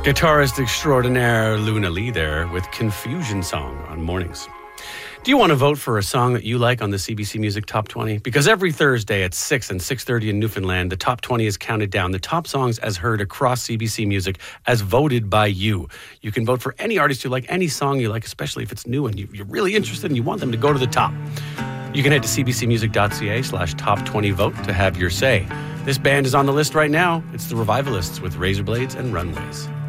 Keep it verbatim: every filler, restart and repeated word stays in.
Guitarist extraordinaire Luna Lee there with Confusion Song on Mornings. Do you want to vote for a song that you like on the C B C Music Top twenty? Because every Thursday at six and six thirty in Newfoundland, the Top twenty is counted down. The top songs as heard across C B C Music as voted by you. You can vote for any artist you like, any song you like, especially if it's new and you, you're really interested and you want them to go to the top. You can head to cbcmusic.ca slash top 20 vote to have your say. This band is on the list right now. It's the Revivalists with Razor Blades and Runways.